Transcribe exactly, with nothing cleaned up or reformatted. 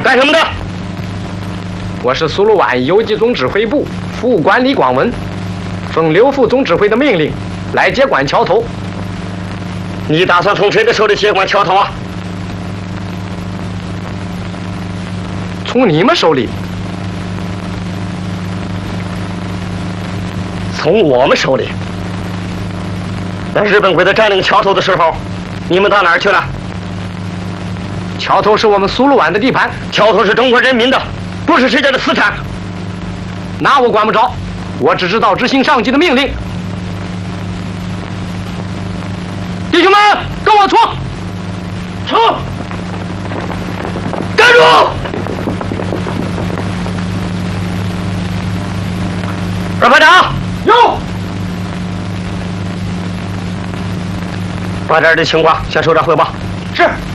干什么的？ 我是苏鲁湾游击总指挥部副官李广文，奉刘副总指挥的命令来接管桥头。 你打算从谁的手里接管桥头啊？ 从你们手里。 从我们手里？那日本鬼子占领桥头的时候，你们到哪儿去了？ 桥头是我们苏鲁湾的地盘， 桥头是中国人民的，不是谁家的私产。 那我管不着，我只知道执行上级的命令。弟兄们，跟我冲！ 冲！站住！二排长， 有。 把这儿的情况向首长汇报。 是。